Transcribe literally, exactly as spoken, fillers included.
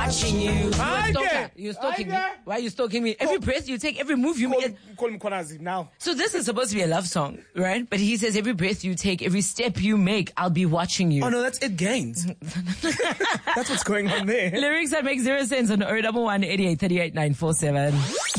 watching you. You're a Hi, stalker. girl. You're stalking me. Hi, girl. Why are you stalking me? Every breath you take, every move you Call, make. call him Konazi now. So this is supposed to be a love song, right? But he says every breath you take, every step you make, I'll be watching you. Oh no, that's It Gains. That's what's going on there. Lyrics that make zero sense on zero one one, eighty-eight, thirty-eight, nine four seven.